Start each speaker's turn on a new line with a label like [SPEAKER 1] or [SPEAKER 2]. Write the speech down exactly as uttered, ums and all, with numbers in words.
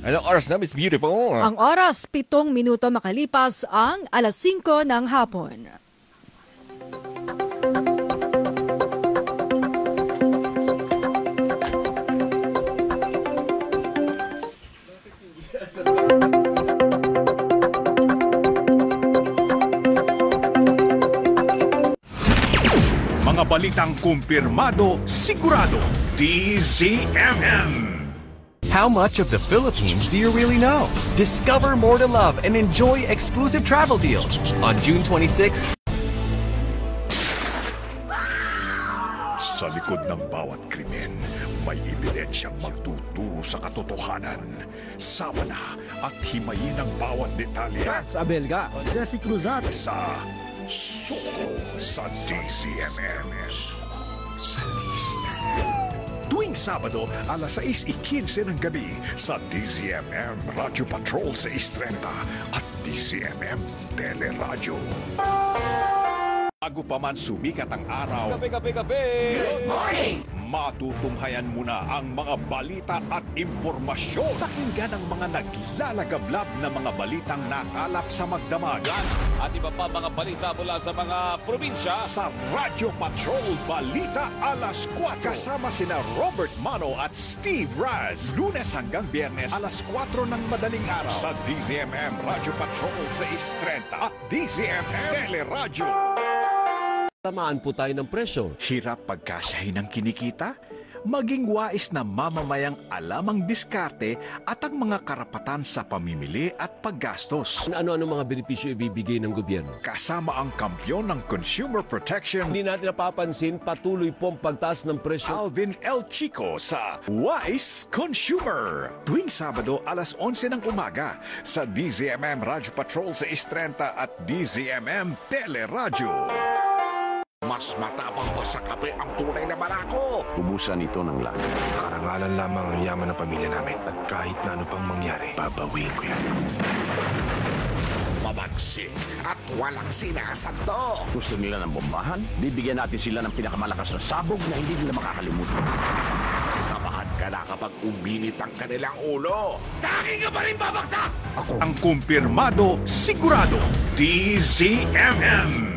[SPEAKER 1] Anong oras na, Miss Beautiful?
[SPEAKER 2] Ang oras, pitong minuto makalipas ang alas singko ng hapon.
[SPEAKER 3] Mga balitang kumpirmado, sigurado, D Z M M.
[SPEAKER 4] How much of the Philippines do you really know? Discover more to love and enjoy exclusive travel deals on June twenty-sixth.
[SPEAKER 3] Sa likod ng bawat krimen, may ebidensyang magtuturo sa katotohanan. Sama na at himayin ang bawat detalye.
[SPEAKER 5] Abelga, Jesse Cruzat.
[SPEAKER 3] Sa Suko sa D Z M M. Suko sa D Z M M. Tuwing Sabado, alas sais ikinse ng gabi sa D Z M M Radio Patrol sa Istrenta at D Z M M Teleradyo. Bago pa man sumikat ang araw,
[SPEAKER 1] Kape, kape, kape!
[SPEAKER 3] good morning! Matutunghayan mo na ang mga balita at impormasyon. Pakinggan ang mga naglalagablab na mga balitang nakalap sa magdamag.
[SPEAKER 1] At iba pa mga balita mula sa mga probinsya.
[SPEAKER 3] Sa Radio Patrol Balita Alas kwatro. Kasama sina Robert Mano at Steve Raz. Lunes hanggang Biyernes, alas kwatro ng madaling araw. Sa D Z M M Radio Patrol sa Istrenta at D Z M M Teleradyo.
[SPEAKER 6] Tamaan po tayo ng presyo.
[SPEAKER 3] Hirap pagkasyahin ng kinikita? Maging wais na mamamayang alam ang diskarte at ang mga karapatan sa pamimili at paggastos.
[SPEAKER 6] Ano-ano mga benepisyo ibibigay ng gobyerno?
[SPEAKER 3] Kasama ang kampyon ng Consumer Protection,
[SPEAKER 6] Hindi natin napapansin, patuloy po ang pagtaas ng presyo.
[SPEAKER 3] Alvin L. Chico sa Wise Consumer. Tuwing Sabado, alas onse ng umaga sa D Z M M Radio Patrol sa Istrenta at D Z M M Teleradyo. Mas matapang pa sa kape ang tunay na barako.
[SPEAKER 7] Ubusan ito ng langit.
[SPEAKER 5] Karangalan lamang ang yaman ng pamilya namin. At kahit na ano pang mangyari, babawiin ko yan.
[SPEAKER 3] Mamagsik at walang sinasando.
[SPEAKER 7] Gusto nila ng bombahan? Bibigyan natin sila ng pinakamalakas na sabog na hindi nila makakalimutan.
[SPEAKER 3] Kabahan ka na kapag uminit ang kanilang ulo.
[SPEAKER 1] Aking ka pa rin babagsak!
[SPEAKER 3] Ang kumpirmado, sigurado, D Z M M.